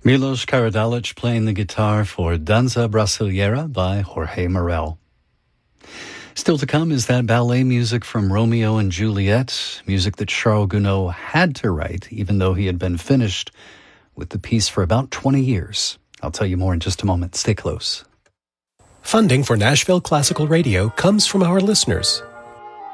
Milos Karadzic playing the guitar for Danza Brasileira by Jorge Morel. Still to come is that ballet music from Romeo and Juliet, music that Charles Gounod had to write, even though he had been finished with the piece for about 20 years. I'll tell you more in just a moment. Stay close. Funding for Nashville Classical Radio comes from our listeners.